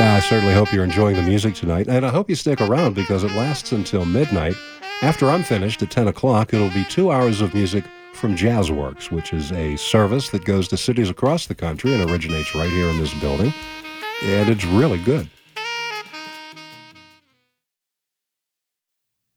I certainly hope you're enjoying the music tonight, and I hope you stick around because it lasts until midnight. After I'm finished at 10 o'clock, it'll be 2 hours of music from JazzWorks, which is a service that goes to cities across the country and originates right here in this building, and it's really good.